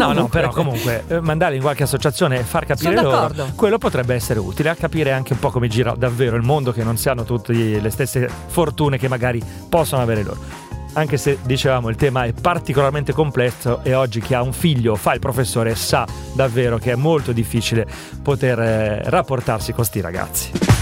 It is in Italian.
No, però comunque mandarli in qualche associazione e far capire loro, quello potrebbe essere utile a capire anche un po' come gira davvero il mondo, che non si hanno tutte le stesse fortune che magari possono avere loro. Anche se, dicevamo, il tema è particolarmente complesso e oggi chi ha un figlio, fa il professore, sa davvero che è molto difficile poter rapportarsi con sti ragazzi.